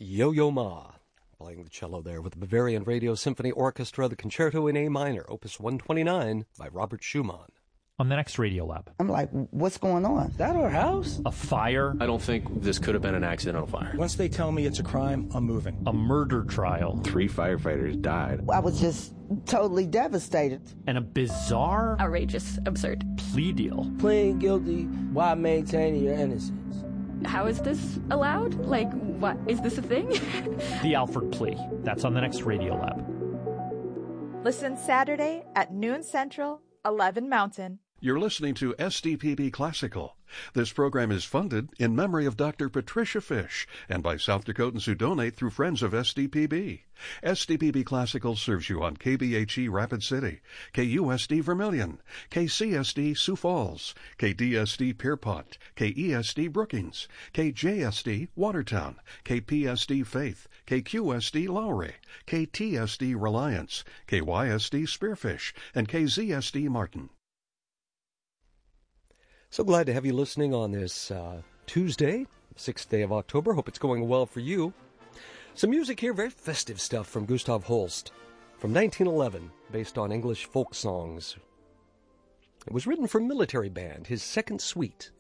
Yo-Yo Ma, playing the cello there with the Bavarian Radio Symphony Orchestra, the Concerto in A minor, Opus 129 by Robert Schumann. On the next Radio Lab. I'm like, what's going on? Is that our house? A fire. I don't think this could have been an accidental fire. Once they tell me it's a crime, I'm moving. A murder trial. 3 firefighters died. I was just totally devastated. And a bizarre, outrageous, absurd plea deal. Pleading guilty while maintaining your innocence. How is this allowed? Like, what? Is this a thing? The Alford plea. That's on the next Radio Lab. Listen Saturday at noon Central, 11 Mountain. You're listening to SDPB Classical. This program is funded in memory of Dr. Patricia Fish and by South Dakotans who donate through Friends of SDPB. SDPB Classical serves you on KBHE Rapid City, KUSD Vermilion, KCSD Sioux Falls, KDSD Pierpont, KESD Brookings, KJSD Watertown, KPSD Faith, KQSD Lowry, KTSD Reliance, KYSD Spearfish, and KZSD Martin. So glad to have you listening on this Tuesday, 6th day of October. Hope it's going well for you. Some music here, very festive stuff from Gustav Holst from 1911, based on English folk songs. It was written for military band, his second suite.